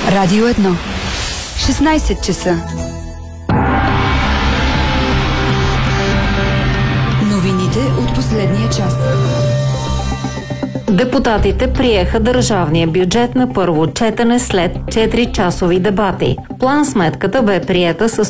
Радио 1. 16 часа. Новините от последния час. Депутатите приеха държавния бюджет на първо четене след 4-часови дебати. План-сметката бе приета с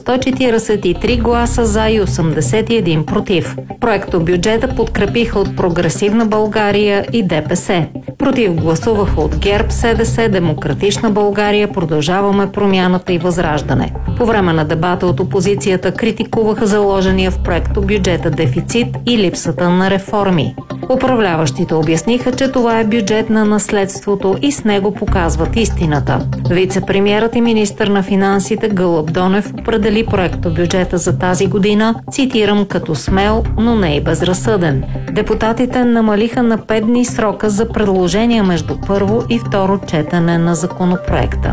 143 гласа за и 81 против. Проекто бюджета подкрепиха от Прогресивна България и ДПС. Против гласуваха от ГЕРБ, СДС, Демократична България, Продължаваме промяната и Възраждане. По време на дебата от опозицията критикуваха заложения в проекто бюджета дефицит и липсата на реформи. Управляващите обясниха, че това е бюджет на наследството и с него показват истината. Вице-премиерът и министър на финансите Гълъб Донев определи проекто бюджета за тази година, цитирам, като смел, но не и безразсъден. Депутатите намалиха на 5 дни срока за предложения между първо и второ четене на законопроекта.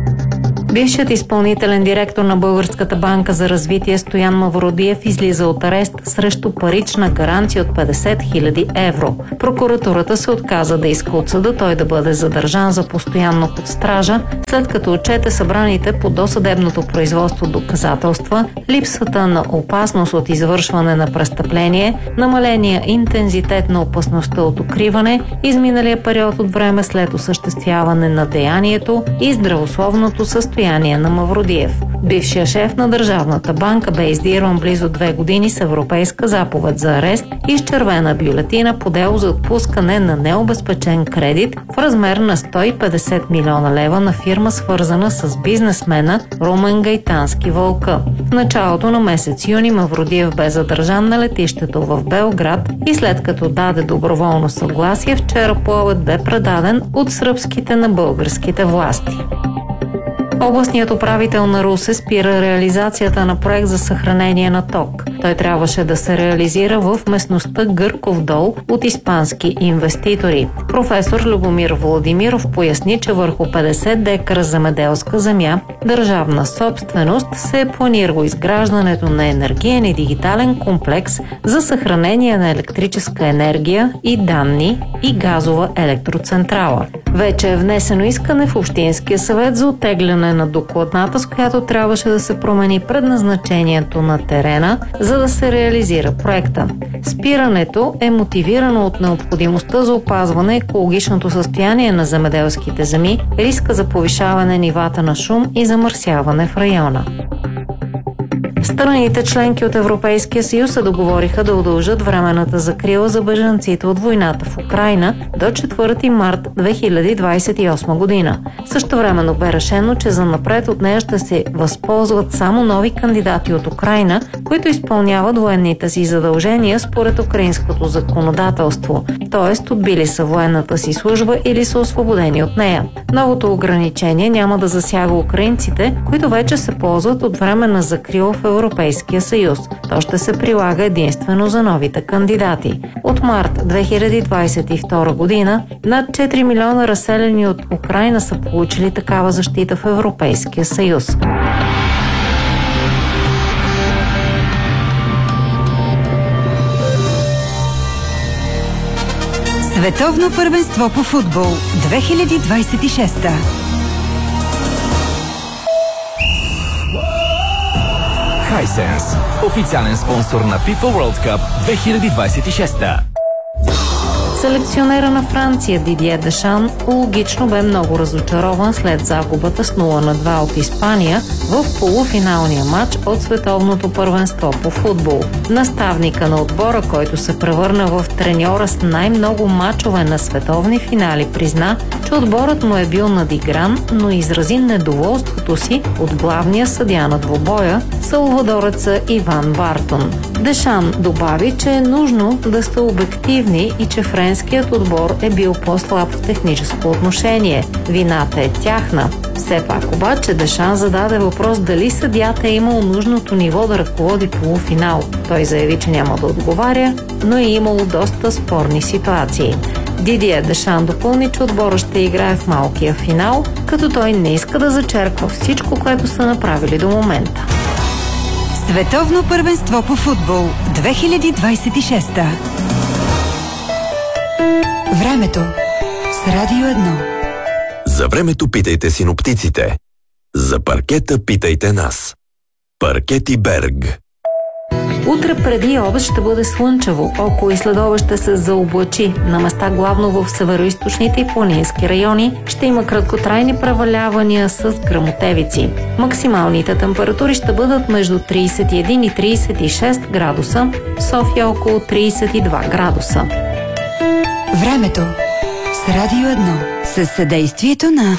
Бившият изпълнителен директор на Българската банка за развитие Стоян Мавродиев излиза от арест срещу парична гаранция от 50 000 евро. Прокуратурата се отказа да иска от съда той да бъде задържан за постоянно под стража, след като отчете събраните по досъдебното производство доказателства, липсата на опасност от извършване на престъпление, намаления интензитет на опасността от укриване, изминалия период от време след осъществяване на деянието и здравословното състояние на Мавродиев. Бившия шеф на Държавната банка бе издирван близо 2 години с европейска заповед за арест и с червена бюлетина по дело за отпускане на необезпечен кредит в размер на 150 милиона лева на фирма, свързана с бизнесмена Румен Гайтански Вълка. В началото на месец юни Мавродиев бе задържан на летището в Белград и след като даде доброволно съгласие, вчера пообед бе предаден от сръбските на българските власти. Областният управител на Русе спира реализацията на проект за съхранение на ток. Той трябваше да се реализира в местността Гърков дол от испански инвеститори. Професор Любомир Владимиров поясни, че върху 50 декара земеделска земя, държавна собственост, се е планирало изграждането на енергиен и дигитален комплекс за съхранение на електрическа енергия и данни и газова електроцентрала. Вече е внесено искане в Общинския съвет за оттегляне на докладната, с която трябваше да се промени предназначението на терена, за да се реализира проекта. Спирането е мотивирано от необходимостта за опазване екологичното състояние на земеделските земи, риска за повишаване нивата на шум и замърсяване в района. Страните членки от Европейския съюз се договориха да удължат временната закрила за бежанците от войната в Украйна до 4 март 2028 година. Същевременно бе решено, че занапред от нея ще се възползват само нови кандидати от Украйна, които изпълняват военните си задължения според украинското законодателство, т.е. отбили са военната си служба или са освободени от нея. Новото ограничение няма да засяга украинците, които вече се ползват от временна закрила в Европейския съюз. То ще се прилага единствено за новите кандидати. От март 2022 година над 4 милиона разселени от Украйна са получили такава защита в Европейския съюз. Световно първенство по футбол 2026. Hisense, официален спонсор на FIFA World Cup 2026. Селекционера на Франция Дидие Дешан логично бе много разочарован след загубата с 0-2 от Испания в полуфиналния матч от световното първенство по футбол. Наставника на отбора, който се превърна в треньора с най-много мачове на световни финали, призна, че отборът му е бил надигран, но изрази недоволството си от главния съдия на двубоя, салвадореца Иван Бартон. Дешан добави, че е нужно да сте обективни и че френският отбор е бил по-слаб в техническо отношение. Вината е тяхна. Все пак обаче Дешан зададе въпрос дали съдията е имал нужното ниво да ръководи полуфинал. Той заяви, че няма да отговаря, но е имало доста спорни ситуации. Дидие Дешан допълни, че отбора ще играе в малкия финал, като той не иска да зачерква всичко, което са направили до момента. Световно първенство по футбол 2026. Времето с Радио 1. За времето питайте синоптиците. За паркета питайте нас. Паркети Берг. Утре преди обед ще бъде слънчево, около и следобед ще се заоблачи. На места главно в североизточните и планински райони ще има краткотрайни превалявания с гръмотевици. Максималните температури ще бъдат между 31 и 36 градуса, в София около 32 градуса. Времето с Радио 1 със съдействието на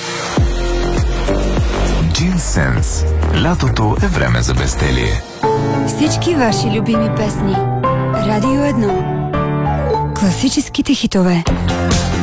Джинсенс. Лятото е време за безделие. всички ваши любими песни. Радио 1. Класическите хитове.